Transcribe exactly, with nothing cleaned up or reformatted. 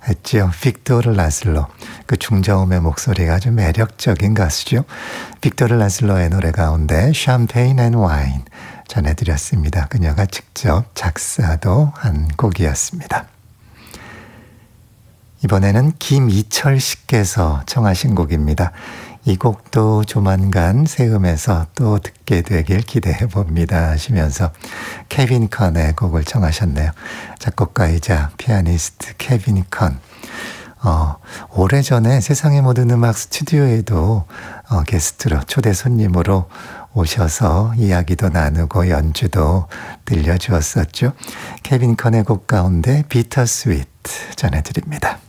했죠. 빅토르 라슬로. 그 중저음의 목소리가 아주 매력적인 가수죠. 빅토르 라슬로의 노래 가운데 샴페인 앤 와인 전해드렸습니다. 그녀가 직접 작사도 한 곡이었습니다. 이번에는 김이철 씨께서 청하신 곡입니다. 이 곡도 조만간 새 음에서 또 듣게 되길 기대해 봅니다 하시면서 케빈 컨의 곡을 청하셨네요. 작곡가이자 피아니스트 케빈 컨. 어, 오래전에 세상의 모든 음악 스튜디오에도 어, 게스트로 초대 손님으로 오셔서 이야기도 나누고 연주도 들려주었었죠. 케빈 컨의 곡 가운데 비터 스위트 전해드립니다.